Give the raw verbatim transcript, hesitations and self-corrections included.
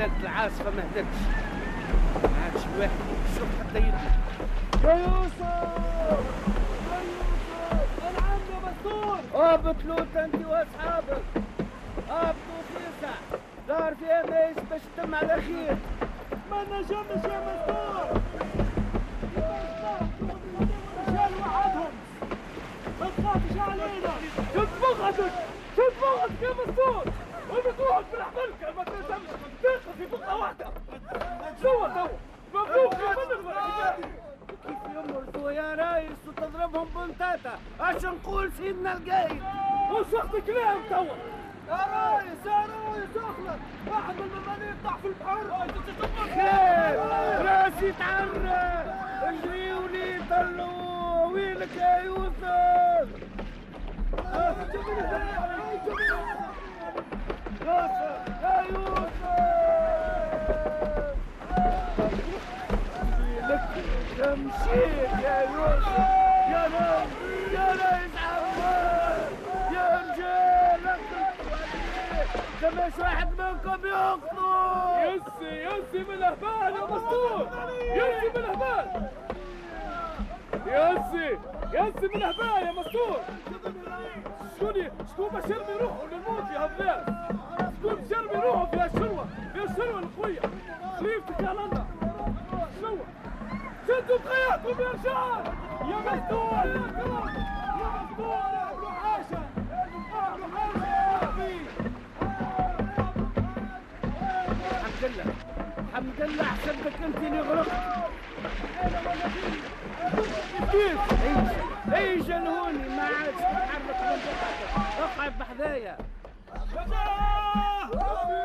زالت العاصفة ما هدتش، ما عادش الواحد يشوف حتى يدنا. يا يوسف يا يوسف العم يا مستور. اهبط لوط انت واصحابك، اهبطوا فيسع دار فيها مايش باش تتم على خير. ما نجمش يا مستور، رجال وحدهم ما تخافش علينا. شد بغتك شد بغتك يا مستور، وبتروحك بالحبلكة ما تلزمش تاخذ في بقعة واحدة. شو تو مبروك يا منك كيف يمرضوا يا رايس وتضربهم بنطاطا؟ اش نقول سيدنا القايد؟ وش وقت كلام توا؟ يا رايس يا رايس اخلص، واحد من المماليك طاح في البحر. خير راسي تعرى، اجري ولي طلعوا. وينك يا يوسف؟ يوسف يا يوسف لك مشيت يا يوسف. يا ريس يا ريس عمار يا رجال كماش واحد منكم يقتل. يسي يسي من الهبال يا مستور، يسي من الهبال يسي يسي من الهبال يا مستور. شكون شكون باش يرمي روحه للموت يا هبال؟ شكون باش يرمي روحه في الشروه في الشروه القويه؟ خليفتك يا لنا شروه. شدوا بخياتكم يا رجال يا مستور يا مستور. اهلوا حاجه اهلوا حاجه يا اخي. الحمد لله الحمد لله حسبتك انت اللي غرقت. كيف؟ ايش ايش الهوني ما عادش تتحرك من بقعتك، اقعد بحذايا.